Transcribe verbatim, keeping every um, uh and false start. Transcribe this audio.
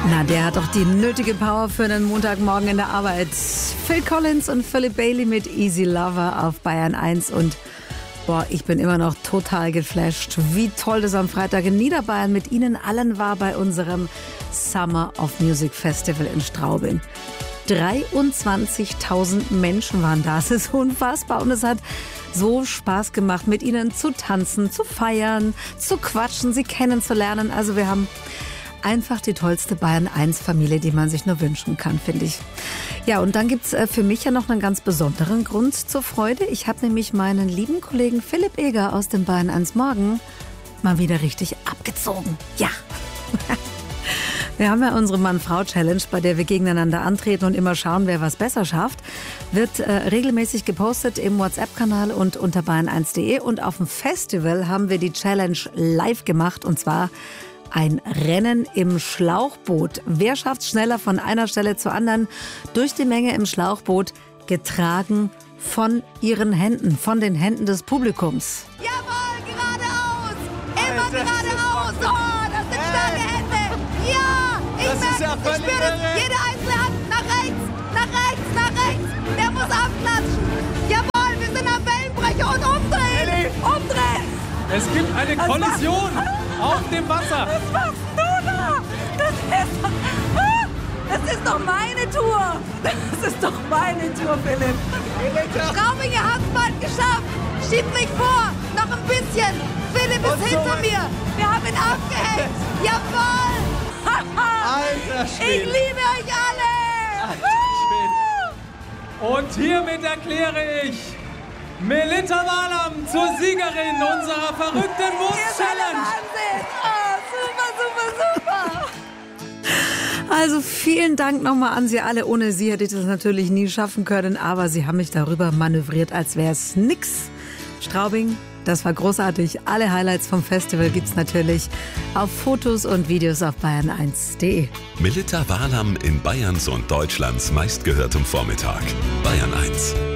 Na, der hat doch die nötige Power für einen Montagmorgen in der Arbeit. Phil Collins und Philip Bailey mit Easy Lover auf Bayern eins. Und boah, ich bin immer noch total geflasht, wie toll das am Freitag in Niederbayern mit Ihnen allen war bei unserem Summer of Music Festival in Straubing. dreiundzwanzigtausend Menschen waren da. Es ist unfassbar und es hat so Spaß gemacht, mit Ihnen zu tanzen, zu feiern, zu quatschen, Sie kennenzulernen. Also wir haben einfach die tollste Bayern eins Familie, die man sich nur wünschen kann, finde ich. Ja, und dann gibt's für mich ja noch einen ganz besonderen Grund zur Freude. Ich habe nämlich meinen lieben Kollegen Philipp Eger aus dem Bayern eins Morgen mal wieder richtig abgezogen. Ja. Wir haben ja unsere Mann-Frau-Challenge, bei der wir gegeneinander antreten und immer schauen, wer was besser schafft. Wird äh, regelmäßig gepostet im WhatsApp-Kanal und unter bayern eins punkt de. Und auf dem Festival haben wir die Challenge live gemacht, und zwar ein Rennen im Schlauchboot. Wer schafft es schneller von einer Stelle zur anderen durch die Menge im Schlauchboot, getragen von ihren Händen, von den Händen des Publikums? Jawohl, geradeaus! Immer geradeaus! Oh, das sind starke Hände! Ja! Ich Das ist ja merke, ich völlig spüre das. irre. Jede einzelne Hand nach rechts, nach rechts, nach rechts! Der muss abklatschen! Jawohl, wir sind am Wellenbrecher und umdrehen! Elli. Umdrehen! Es gibt eine Kollision auf dem Wasser. Was machst du da? Das ist, ah, das ist doch meine Tour! Das ist doch meine Tour, Philipp! Straubing, ihr habt es bald geschafft! Schiebt mich vor! Noch ein bisschen! Philipp ist Und hinter zurück. mir! Wir haben ihn aufgehängt! Jawohl! Alter Ich Schwede. liebe euch alle! Alter Schwede. Und hiermit erkläre ich Melita Walam zur Siegerin unserer verrückten Ihr seid der Wurst-Challenge. Wahnsinn! Oh, super, super, super! Also vielen Dank nochmal an Sie alle. Ohne Sie hätte ich das natürlich nie schaffen können, aber Sie haben mich darüber manövriert, als wäre es nix. Straubing, das war großartig. Alle Highlights vom Festival gibt's natürlich auf Fotos und Videos auf bayern eins punkt de. Melita Walam in Bayerns und Deutschlands meistgehörtem Vormittag. Bayern eins.